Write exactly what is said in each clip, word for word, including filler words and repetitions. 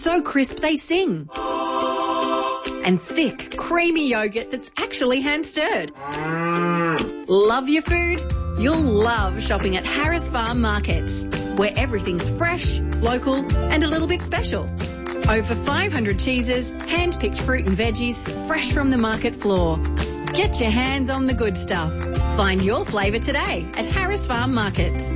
so crisp they sing. And thick, creamy yogurt that's actually hand-stirred. Love your food? You'll love shopping at Harris Farm Markets, where everything's fresh, local and a little bit special. Over five hundred cheeses, hand-picked fruit and veggies, fresh from the market floor. Get your hands on the good stuff. Find your flavour today at Harris Farm Markets.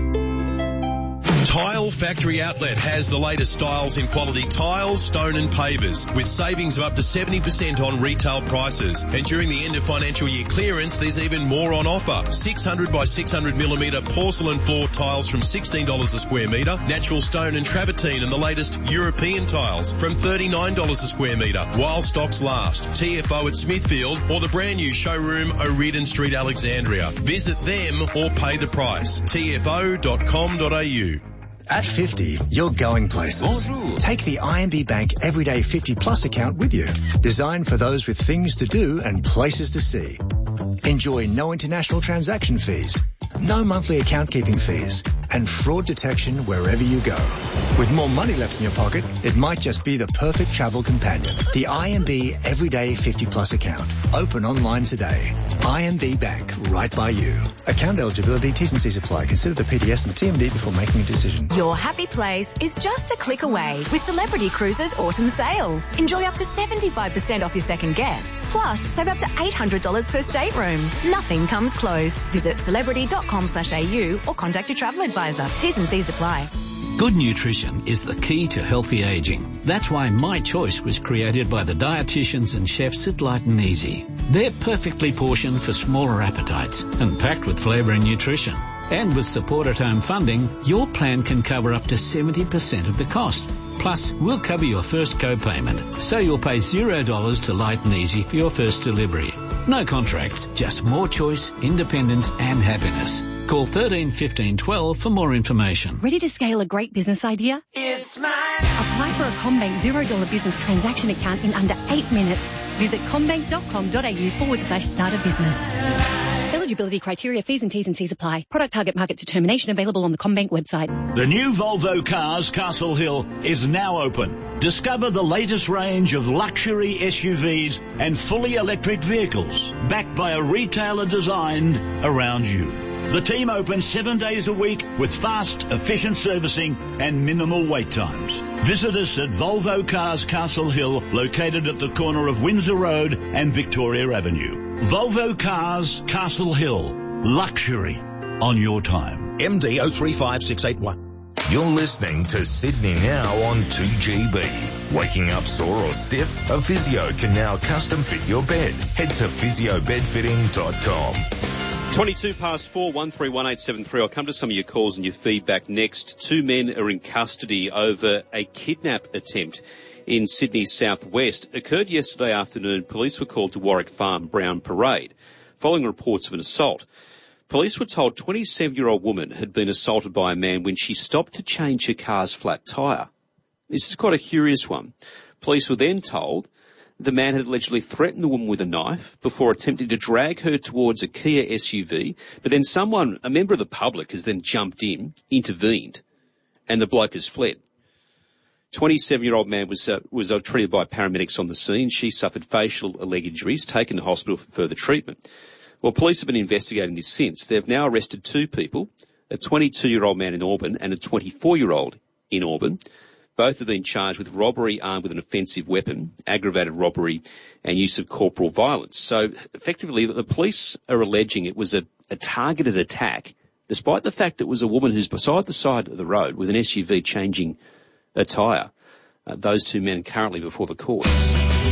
Tile Factory Outlet has the latest styles in quality tiles, stone and pavers with savings of up to seventy percent on retail prices. And during the end of financial year clearance, there's even more on offer. six hundred by six hundred millimetre porcelain floor tiles from sixteen dollars a square metre, natural stone and travertine and the latest European tiles from thirty-nine dollars a square metre while stocks last. T F O at Smithfield or the brand new showroom O'Riordan Street, Alexandria. Visit them or pay the price. T F O dot com dot a u. At fifty, you're going places. Bonjour. Take the I M B Bank Everyday fifty Plus account with you. Designed for those with things to do and places to see. Enjoy no international transaction fees, no monthly account keeping fees, and fraud detection wherever you go. With more money left in your pocket, it might just be the perfect travel companion. The I M B Everyday fifty Plus account. Open online today. I M B Bank, right by you. Account eligibility, T's and C's apply. Consider the P D S and T M D before making a decision. Your happy place is just a click away with Celebrity Cruises Autumn Sale. Enjoy up to seventy-five percent off your second guest. Plus, save up to eight hundred dollars per stateroom. Nothing comes close. Visit celebrity dot com slash a u or contact your travel advisor. T's and C's apply. Good nutrition is the key to healthy aging. That's why My Choice was created by the dietitians and chefs at Light and Easy. They're perfectly portioned for smaller appetites and packed with flavour and nutrition. And with support at home funding, your plan can cover up to seventy percent of the cost. Plus, we'll cover your first co-payment, so you'll pay zero dollars to Light and Easy for your first delivery. No contracts, just more choice, independence and happiness. Call thirteen fifteen twelve for more information. Ready to scale a great business idea? It's mine. Apply for a CommBank zero dollar business transaction account in under eight minutes. Visit commbank dot com dot a u forward slash start a business. Eligibility criteria, fees and T's and C's apply. Product target market determination available on the CommBank website. The new Volvo Cars Castle Hill is now open. Discover the latest range of luxury S U Vs and fully electric vehicles, backed by a retailer designed around you. The team opens seven days a week with fast, efficient servicing and minimal wait times. Visit us at Volvo Cars Castle Hill, located at the corner of Windsor Road and Victoria Avenue. Volvo Cars Castle Hill. Luxury on your time. M D oh three five six eight one. You're listening to Sydney Now on two G B. Waking up sore or stiff? A physio can now custom fit your bed. Head to physio bed fitting dot com. twenty-two past four, one three one eight seven three. I'll come to some of your calls and your feedback next. Two men are in custody over a kidnap attempt in Sydney's southwest. Occurred yesterday afternoon. Police were called to Warwick Farm Brown Parade following reports of an assault. Police were told a twenty-seven-year-old woman had been assaulted by a man when she stopped to change her car's flat tyre. This is quite a curious one. Police were then told the man had allegedly threatened the woman with a knife before attempting to drag her towards a Kia S U V, but then someone, a member of the public, has then jumped in, intervened, and the bloke has fled. twenty-seven-year-old man was uh, was uh, treated by paramedics on the scene. She suffered facial leg injuries, taken to hospital for further treatment. Well, police have been investigating this since. They've now arrested two people, a twenty-two-year-old man in Auburn and a twenty-four-year-old in Auburn. Both have been charged with robbery armed with an offensive weapon, aggravated robbery and use of corporal violence. So effectively the police are alleging it was a, a targeted attack, despite the fact it was a woman who's beside the side of the road with an S U V changing a tyre. Uh, those two men currently before the courts.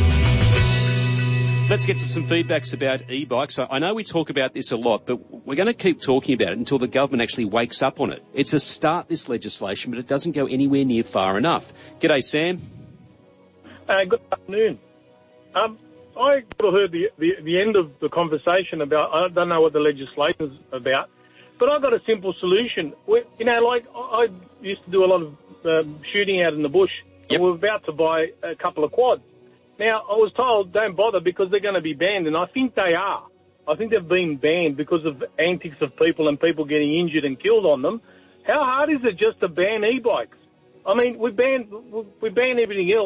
Let's get to some feedbacks about e-bikes. I know we talk about this a lot, but we're going to keep talking about it until the government actually wakes up on it. It's a start, this legislation, but it doesn't go anywhere near far enough. G'day, Sam. Uh, good afternoon. Um, I sort of heard the, the the end of the conversation about, I don't know what the legislation is about, but I've got a simple solution. We, you know, like I used to do a lot of um, shooting out in the bush. Yep. And we're about to buy a couple of quads. Now, I was told don't bother because they're going to be banned, and I think they are. I think they've been banned because of antics of people and people getting injured and killed on them. How hard is it just to ban e-bikes? I mean, we ban we ban everything else.